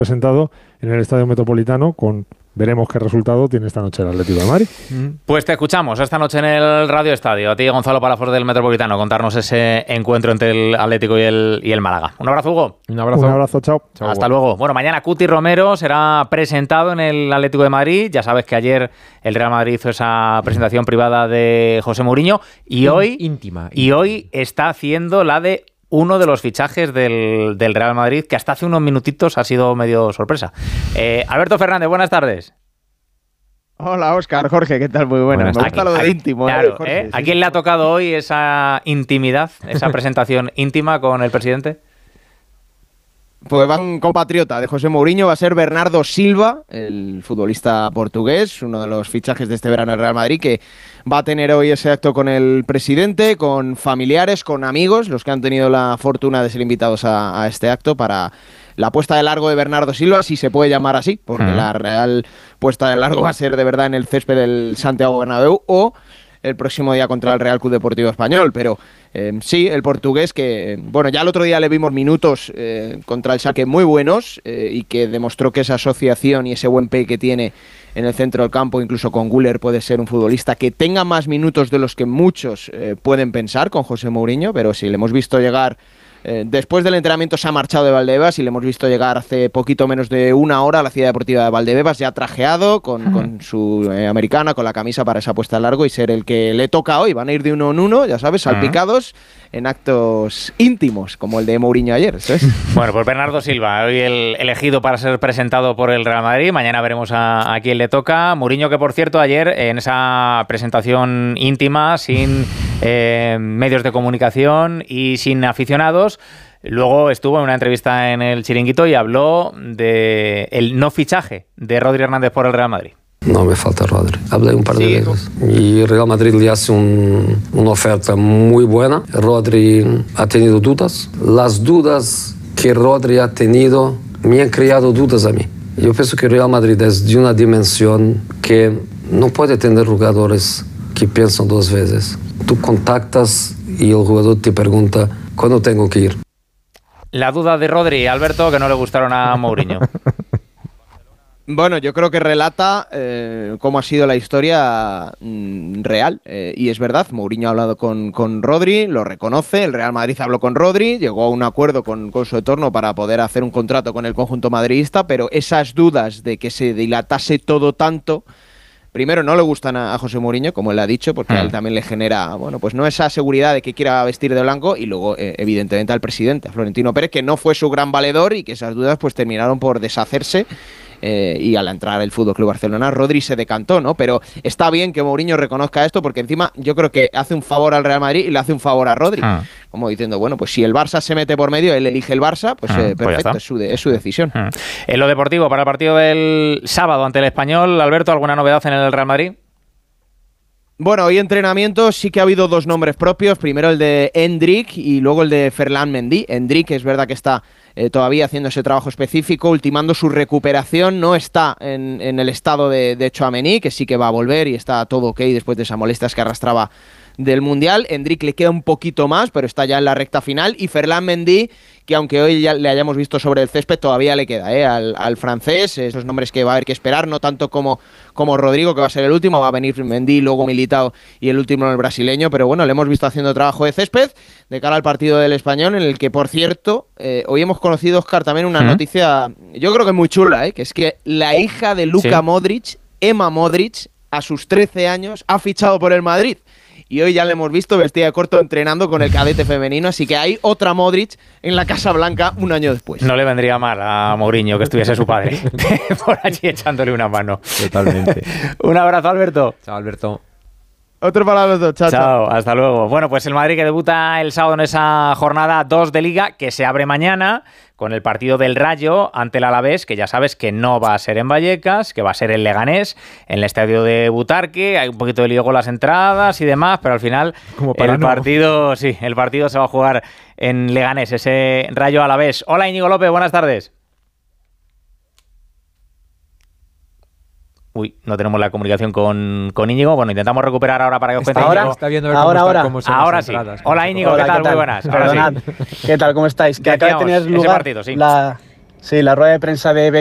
presentado en el Estadio Metropolitano veremos qué resultado tiene esta noche el Atlético de Madrid. Pues te escuchamos esta noche en el Radio Estadio. A ti, Gonzalo Palafox del Metropolitano, contarnos ese encuentro entre el Atlético y el Málaga. Un abrazo, Hugo. Un abrazo, chao. Hasta luego. Bueno, mañana Cuti Romero será presentado en el Atlético de Madrid. Ya sabes que ayer el Real Madrid hizo esa presentación privada de José Mourinho y hoy íntima. Y hoy está haciendo la de uno de los fichajes del Real Madrid, que hasta hace unos minutitos ha sido medio sorpresa. Alberto Fernández, buenas tardes. Hola, Óscar, Jorge, ¿qué tal? Muy buenas. Me gusta lo de íntimo. Claro, Jorge, ¿A quién le ha tocado hoy esa intimidad, esa presentación íntima con el presidente? Pues va un compatriota de José Mourinho, va a ser Bernardo Silva, el futbolista portugués, uno de los fichajes de este verano del Real Madrid, que va a tener hoy ese acto con el presidente, con familiares, con amigos, los que han tenido la fortuna de ser invitados a este acto para la puesta de largo de Bernardo Silva, si se puede llamar así, porque la real puesta de largo va a ser de verdad en el césped del Santiago Bernabéu o el próximo día contra el Real Club Deportivo Español, pero sí, el portugués que, bueno, ya el otro día le vimos minutos contra el Schalke muy buenos y que demostró que esa asociación y ese buen pie que tiene en el centro del campo, incluso con Güler, puede ser un futbolista que tenga más minutos de los que muchos pueden pensar con José Mourinho, pero sí, le hemos visto llegar. Después del entrenamiento se ha marchado de Valdebebas y le hemos visto llegar hace poquito menos de una hora a la ciudad deportiva de Valdebebas, ya trajeado, con su americana, con la camisa para esa puesta a largo y ser el que le toca hoy. Van a ir de uno en uno, ya sabes, salpicados en actos íntimos, como el de Mourinho ayer, ¿sabes? Bueno, pues Bernardo Silva, hoy el elegido para ser presentado por el Real Madrid. Mañana veremos a quién le toca. Mourinho, que por cierto ayer en esa presentación íntima, sin medios de comunicación y sin aficionados, luego estuvo en una entrevista en el Chiringuito y habló de el no fichaje de Rodri Hernández por el Real Madrid. No me falta Rodri. Hablé un par de veces. Y Real Madrid le hace una oferta muy buena. Rodri ha tenido dudas. Las dudas que Rodri ha tenido me han creado dudas a mí. Yo pienso que Real Madrid es de una dimensión que no puede tener jugadores que piensan dos veces. Tú contactas y el jugador te pregunta ¿cuándo tengo que ir? La duda de Rodri, Alberto, que no le gustaron a Mourinho. Bueno, yo creo que relata cómo ha sido la historia real. Y es verdad, Mourinho ha hablado con Rodri, lo reconoce, el Real Madrid habló con Rodri, llegó a un acuerdo con su entorno para poder hacer un contrato con el conjunto madridista, pero esas dudas de que se dilatase todo tanto, primero no le gustan a José Mourinho, como él ha dicho, porque a él también le genera, bueno, pues no esa seguridad de que quiera vestir de blanco, y luego evidentemente al presidente, a Florentino Pérez, que no fue su gran valedor y que esas dudas pues terminaron por deshacerse. Y al entrar el FC Barcelona, Rodri se decantó, ¿no? Pero está bien que Mourinho reconozca esto, porque encima yo creo que hace un favor al Real Madrid y le hace un favor a Rodri. Como diciendo, bueno, pues si el Barça se mete por medio, él elige el Barça, pues perfecto, es su decisión. En lo deportivo, para el partido del sábado ante el Español, Alberto, ¿alguna novedad en el Real Madrid? Bueno, hoy entrenamiento sí que ha habido dos nombres propios, primero el de Endrick y luego el de Ferland Mendy. Endrick es verdad que está todavía haciendo ese trabajo específico, ultimando su recuperación, no está en el estado de Tchouaméni, que sí que va a volver y está todo ok después de esas molestias que arrastraba del Mundial. Endrick le queda un poquito más, pero está ya en la recta final, y Ferland Mendy, que aunque hoy ya le hayamos visto sobre el césped, todavía le queda al francés, esos nombres que va a haber que esperar, no tanto como Rodrigo, que va a ser el último, va a venir Mendy, luego Militao y el último el brasileño, pero bueno, le hemos visto haciendo trabajo de césped de cara al partido del Español, en el que, por cierto, hoy hemos conocido, Óscar, también una noticia, yo creo que muy chula, que es que la hija de Luka Modric, Emma Modric, a sus 13 años, ha fichado por el Madrid. Y hoy ya le hemos visto vestida de corto entrenando con el cadete femenino, así que hay otra Modric en la Casa Blanca un año después. No le vendría mal a Mourinho que estuviese su padre por allí echándole una mano. Totalmente. Un abrazo, Alberto. Chao, Alberto. Otro para los dos, chao. Hasta luego. Bueno, pues el Madrid que debuta el sábado en esa jornada 2 de Liga, que se abre mañana con el partido del Rayo ante el Alavés, que ya sabes que no va a ser en Vallecas, que va a ser en Leganés, en el estadio de Butarque. Hay un poquito de lío con las entradas y demás, pero al final el partido se va a jugar en Leganés, ese Rayo Alavés. Hola, Íñigo López, buenas tardes. Uy, no tenemos la comunicación con Íñigo. Bueno, intentamos recuperar ahora para que os cuente Íñigo. Está viendo cómo son ahora las sí. entradas. Hola, Íñigo, ¿qué tal? Muy buenas. Perdonad. ¿Qué tal? ¿Cómo estáis? Que acaba de tener lugar partido, sí. Sí, la rueda de prensa de